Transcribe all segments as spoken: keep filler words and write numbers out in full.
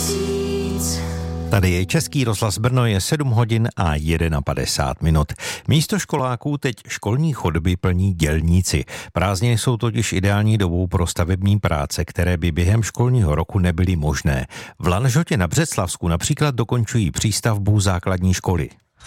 Tady je Český rozhlas Brno, je sedm hodin a padesát jedna minut. Místo školáků teď školní chodby plní dělníci. Prázdniny jsou totiž ideální dobou pro stavební práce, které by během školního roku nebyly možné. V Lanžhotě na Břeclavsku například dokončují přístavbu základní školy.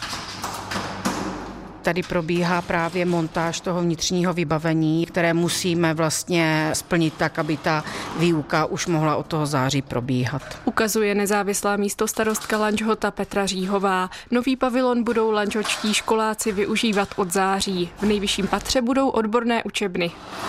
Tady probíhá právě montáž toho vnitřního vybavení, které musíme vlastně splnit tak, aby ta výuka už mohla od toho září probíhat. Ukazuje nezávislá místostarostka Lanžhota Petra Říhová. Nový pavilon budou lanžhotští školáci využívat od září. V nejvyšším patře budou odborné učebny.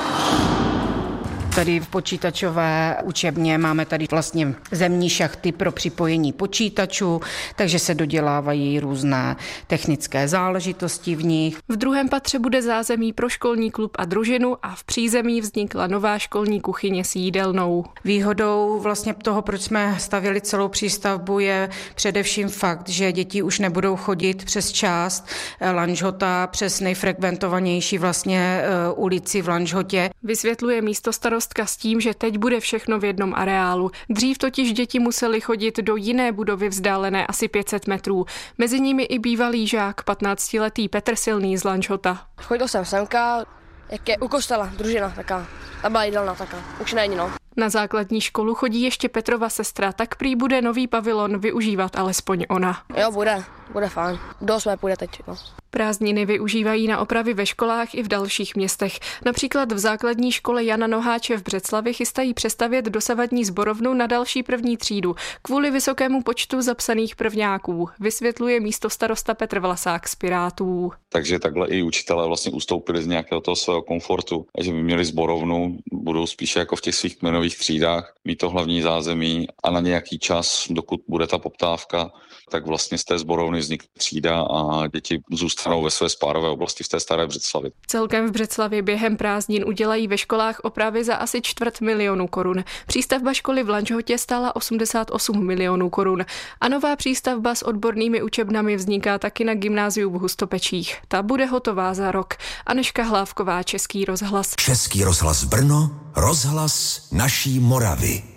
Tady v počítačové učebně máme tady vlastně zemní šachty pro připojení počítačů, takže se dodělávají různé technické záležitosti v nich. V druhém patře bude zázemí pro školní klub a družinu a v přízemí vznikla nová školní kuchyně s jídelnou. Výhodou vlastně toho, proč jsme stavěli celou přístavbu, je především fakt, že děti už nebudou chodit přes část Lanžhota, přes nejfrekventovanější vlastně ulici v Lanžhotě. Vysvětluje místostarost s tím, že teď bude všechno v jednom areálu. Dřív totiž děti musely chodit do jiné budovy vzdálené asi pět set metrů. Mezi nimi i bývalý žák, patnáctiletý Petr Silný z Lanžhota. Chodil jsem semka, jak je u kostela, družina taká. Ta byla jídelna taká, už není, no. Na základní školu chodí ještě Petrova sestra, tak prý bude nový pavilon využívat alespoň ona. Jo, bude, bude fajn. Do osmé půjde teď, no. Prázdniny využívají na opravy ve školách i v dalších městech. Například v základní škole Jana Noháče v Břeclavi chystají přestavět dosavadní sborovnu na další první třídu kvůli vysokému počtu zapsaných prvňáků, vysvětluje místostarosta Petr Vlasák z Pirátů. Takže takhle i učitelé vlastně ustoupili z nějakého toho svého komfortu, že by měli sborovnu, budou spíše jako v těch svých kmenových třídách mít to hlavní zázemí a na nějaký čas, dokud bude ta poptávka, tak vlastně z té sborovny vznikne třída a děti zůstanou ve své spárové oblasti v té staré Břeclavi. Celkem v Břeclavi během prázdnin udělají ve školách opravy za asi čtvrt milionu korun. Přístavba školy v Lanžhotě stála osmdesát osm milionů korun a nová přístavba s odbornými učebnami vzniká taky na gymnáziu v Hustopečích. Ta bude hotová za rok. Anežka Hlávková, Český rozhlas. Český rozhlas Brno, rozhlas naší Moravy.